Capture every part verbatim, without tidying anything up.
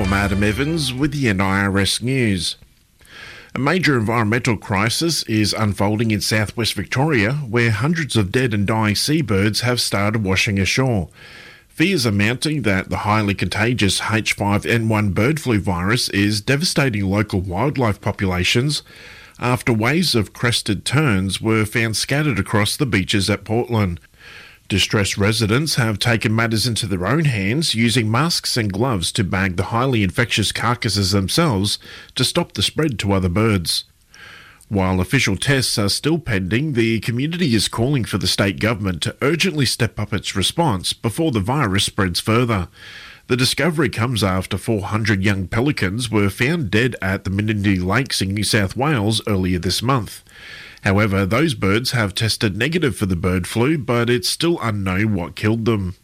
I'm Adam Evans with the N I R S News. A major environmental crisis is unfolding in southwest Victoria, where hundreds of dead and dying seabirds have started washing ashore. Fears are mounting that the highly contagious H five N one bird flu virus is devastating local wildlife populations after waves of crested terns were found scattered across the beaches at Portland. Distressed residents have taken matters into their own hands, using masks and gloves to bag the highly infectious carcasses themselves to stop the spread to other birds. While official tests are still pending, the community is calling for the state government to urgently step up its response before the virus spreads further. The discovery comes after four hundred young pelicans were found dead at the Menindee Lakes in New South Wales earlier this month. However, those birds have tested negative for the bird flu, but it's still unknown what killed them.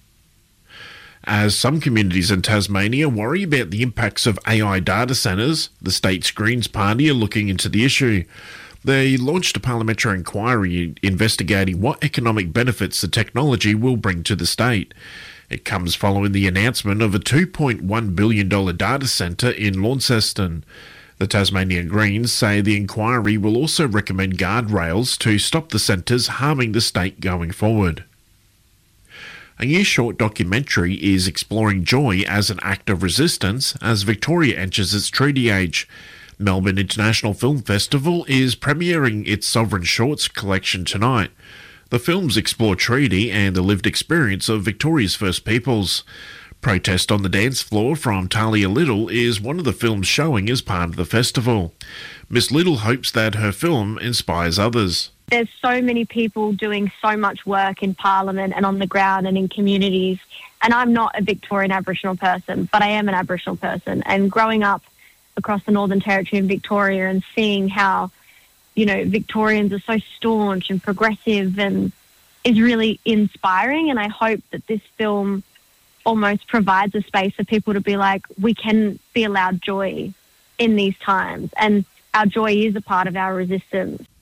As some communities in Tasmania worry about the impacts of A I data centres, the state's Greens Party are looking into the issue. They launched a parliamentary inquiry investigating what economic benefits the technology will bring to the state. It comes following the announcement of a two point one billion dollars data centre in Launceston. The Tasmanian Greens say the inquiry will also recommend guardrails to stop the centres harming the state going forward. A new short documentary is exploring joy as an act of resistance as Victoria enters its treaty age. Melbourne International Film Festival is premiering its Sovereign Shorts collection tonight. The films explore treaty and the lived experience of Victoria's First Peoples. Protest on the Dance Floor from Talia Little is one of the films showing as part of the festival. Miss Little hopes that her film inspires others. There's so many people doing so much work in Parliament and on the ground and in communities, and I'm not a Victorian Aboriginal person, but I am an Aboriginal person. And growing up across the Northern Territory in Victoria and seeing how, you know, Victorians are so staunch and progressive and is really inspiring. And I hope that this film almost provides a space for people to be like, we can be allowed joy in these times, and our joy is a part of our resistance.